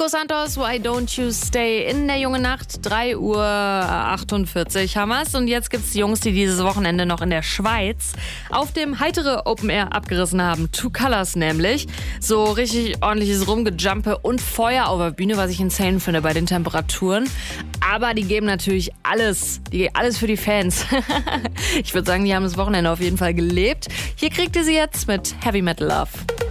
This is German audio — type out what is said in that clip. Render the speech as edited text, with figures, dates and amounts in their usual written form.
Nico Santos, Why Don't You Stay in der Jungen Nacht, 3:48 Uhr haben wir's. Und jetzt gibt's Jungs, die dieses Wochenende noch in der Schweiz auf dem heitere Open Air abgerissen haben. Two Colors nämlich. So richtig ordentliches Rumgejumpe und Feuer auf der Bühne, was ich insane finde bei den Temperaturen. Aber die geben natürlich alles für die Fans. Ich würde sagen, die haben das Wochenende auf jeden Fall gelebt. Hier kriegt ihr sie jetzt mit Heavy Metal Love.